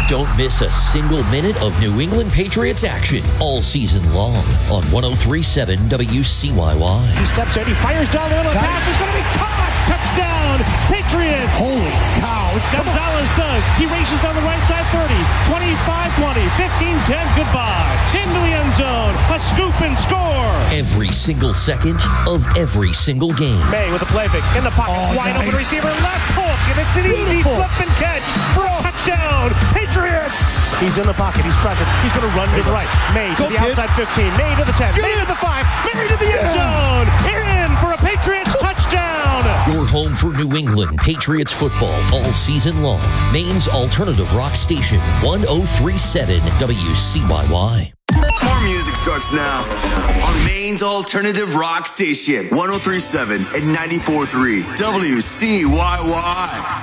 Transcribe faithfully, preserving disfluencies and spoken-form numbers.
Don't miss a single minute of New England Patriots action all season long on one oh three point seven W C Y Y. He steps in, he fires down the middle, the pass is going to be caught! Touchdown, Patriots! Holy cow. Gonzalez does. He races down the right side, thirty, twenty-five twenty, fifteen ten, goodbye. Into the end zone, a scoop and score. Every single second of every single game. May with a play pick in the pocket, Oh, wide nice. open receiver, left hook, and it's an easy Beautiful. flip and catch for a touchdown, Patriots! He's in the pocket, he's pressured, he's going to run to the right. May to Go, the kid. outside fifteen, May to the ten, Get May in. to the five, May to the end zone, in for a Patriots touchdown! Your home for New England Patriots football all season long. Maine's alternative rock station, one oh three point seven W C Y Y. More music starts now on Maine's alternative rock station, one oh three point seven and ninety-four point three W C Y Y.